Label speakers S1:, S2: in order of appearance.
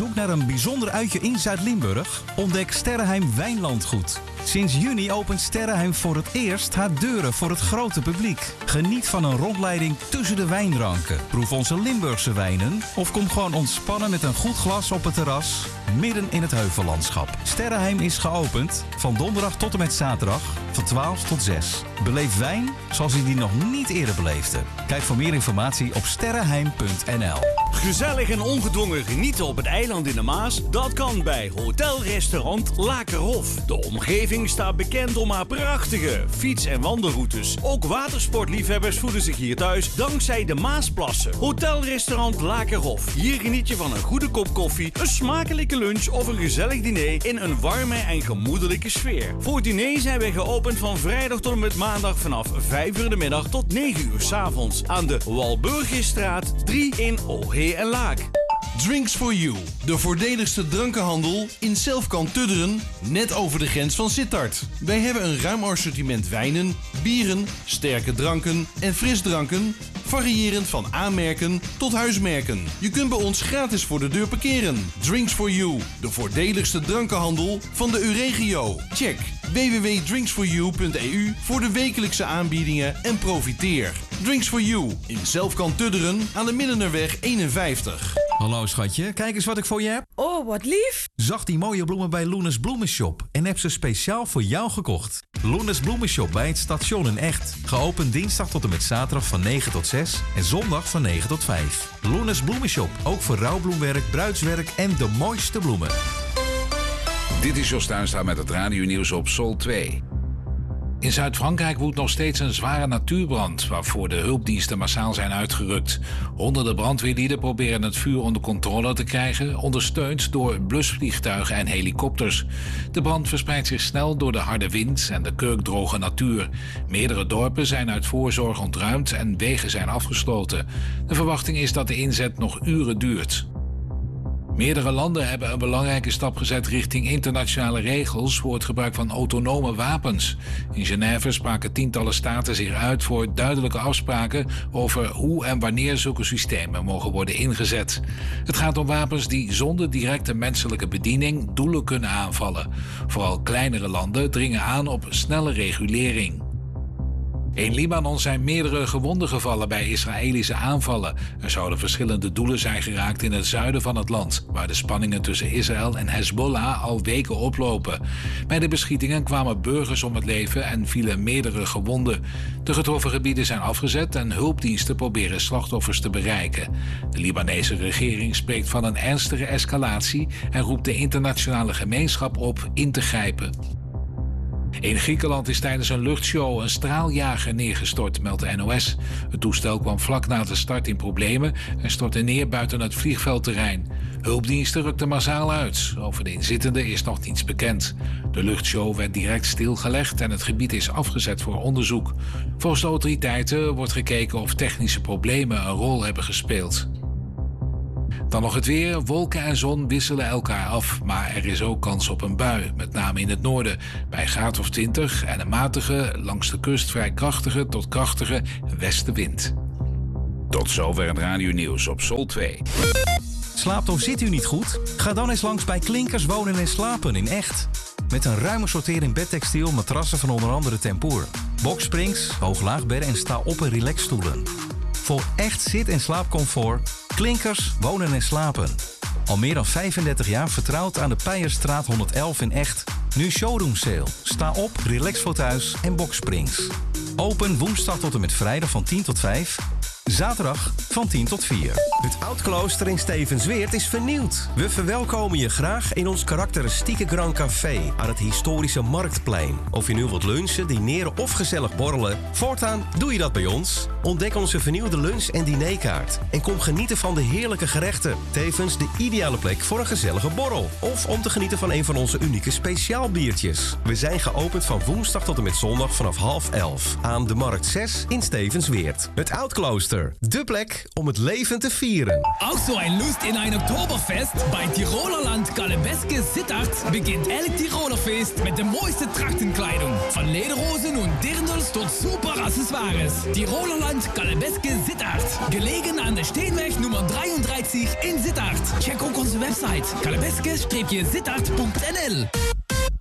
S1: zoek naar een bijzonder uitje in Zuid-Limburg? Ontdek Sterrenheim Wijnlandgoed. Sinds juni opent Sterrenheim voor het eerst haar deuren voor het grote publiek. Geniet van een rondleiding tussen de wijnranken. Proef onze Limburgse wijnen of kom gewoon ontspannen met een goed glas op het terras midden in het heuvellandschap. Sterrenheim is geopend van donderdag tot en met zaterdag van 12 tot 6. Beleef wijn zoals u die nog niet eerder beleefde. Kijk voor meer informatie op sterrenheim.nl.
S2: Gezellig en ongedwongen genieten op het eiland in de Maas? Dat kan bij Hotel-Restaurant Lakerhof. De omgeving staat bekend om haar prachtige fiets- en wandelroutes. Ook watersportliefhebbers voelen zich hier thuis dankzij de Maasplassen. Hotel-Restaurant Lakerhof. Hier geniet je van een goede kop koffie, een smakelijke lunch of een gezellig diner in een warme en gemoedelijke sfeer. Voor het diner zijn wij geopend van vrijdag tot en met maandag vanaf 5 uur de middag tot 9 uur 's avonds aan de Walburgisstraat 3 in Ohe en Laak.
S3: Drinks for You, de voordeligste drankenhandel in Selfkant Tudderen, net over de grens van Sittard. Wij hebben een ruim assortiment wijnen, bieren, sterke dranken en frisdranken, variërend van aanmerken tot huismerken. Je kunt bij ons gratis voor de deur parkeren. Drinks for You, de voordeligste drankenhandel van de U-regio. Check www.drinksforyou.eu voor de wekelijkse aanbiedingen en profiteer. Drinks for You in Selfkant Tudderen aan de Middenerweg 51.
S1: Hallo schatje, kijk eens wat ik voor je heb.
S4: Oh, wat lief.
S1: Zag die mooie bloemen bij Loenes Bloemenshop en heb ze speciaal voor jou gekocht. Loenes Bloemenshop bij het station in Echt. Geopend dinsdag tot en met zaterdag van 9 tot 6 en zondag van 9 tot 5. Loenes Bloemenshop, ook voor rouwbloemwerk, bruidswerk en de mooiste bloemen.
S5: Dit is Jos Tuinstra met het radionieuws op Sol 2. In Zuid-Frankrijk woedt nog steeds een zware natuurbrand, waarvoor de hulpdiensten massaal zijn uitgerukt. Honderden brandweerlieden proberen het vuur onder controle te krijgen, ondersteund door blusvliegtuigen en helikopters. De brand verspreidt zich snel door de harde wind en de kurkdroge natuur. Meerdere dorpen zijn uit voorzorg ontruimd en wegen zijn afgesloten. De verwachting is dat de inzet nog uren duurt. Meerdere landen hebben een belangrijke stap gezet richting internationale regels voor het gebruik van autonome wapens. In Genève spraken tientallen staten zich uit voor duidelijke afspraken over hoe en wanneer zulke systemen mogen worden ingezet. Het gaat om wapens die zonder directe menselijke bediening doelen kunnen aanvallen. Vooral kleinere landen dringen aan op snelle regulering. In Libanon zijn meerdere gewonden gevallen bij Israëlische aanvallen. Er zouden verschillende doelen zijn geraakt in het zuiden van het land, waar de spanningen tussen Israël en Hezbollah al weken oplopen. Bij de beschietingen kwamen burgers om het leven en vielen meerdere gewonden. De getroffen gebieden zijn afgezet en hulpdiensten proberen slachtoffers te bereiken. De Libanese regering spreekt van een ernstige escalatie en roept de internationale gemeenschap op in te grijpen. In Griekenland is tijdens een luchtshow een straaljager neergestort, meldt de NOS. Het toestel kwam vlak na de start in problemen en stortte neer buiten het vliegveldterrein. Hulpdiensten rukten massaal uit. Over de inzittenden is nog niets bekend. De luchtshow werd direct stilgelegd en het gebied is afgezet voor onderzoek. Volgens de autoriteiten wordt gekeken of technische problemen een rol hebben gespeeld. Dan nog het weer. Wolken en zon wisselen elkaar af, maar er is ook kans op een bui, met name in het noorden. Bij een graad of 20 en een matige, langs de kust vrij krachtige tot krachtige westenwind. Tot zover het radionieuws op Sol 2.
S1: Slaapt of zit u niet goed? Ga dan eens langs bij Klinkers Wonen en Slapen in Echt. Met een ruime sortering bedtextiel, matrassen van onder andere Tempoor, boxsprings, hoog-laagbedden en sta-op- en relaxstoelen. Voor echt zit- en slaapcomfort, Klinkers Wonen en Slapen. Al meer dan 35 jaar vertrouwd aan de Peijerstraat 111 in Echt. Nu showroom sale. Sta op, relax voor thuis en boxsprings. Open woensdag tot en met vrijdag van 10 tot 5. Zaterdag van 10 tot 4.
S6: Het Oud-Klooster in Stevensweert is vernieuwd. We verwelkomen je graag in ons karakteristieke Grand Café aan het historische Marktplein. Of je nu wilt lunchen, dineren of gezellig borrelen, voortaan doe je dat bij ons. Ontdek onze vernieuwde lunch- en dinerkaart en kom genieten van de heerlijke gerechten. Tevens de ideale plek voor een gezellige borrel of om te genieten van een van onze unieke speciaalbiertjes. We zijn geopend van woensdag tot en met zondag vanaf 10:30 aan de Markt 6 in Stevensweert. Het Oud-Klooster Monster. De plek om het leven te vieren.
S4: Auch so ein Lust in ein Oktoberfest? Bei Tirolerland Galebeske Sittard beginnt elk Tirolerfeest mit der mooiste Trachtenkleidung. Von Lederhosen und Dirndls tot super Accessoires. Tirolerland Galebeske Sittard. Gelegen an der Steenweg Nummer 33 in Sittard. Check ook onze website galebeske-sittard.nl.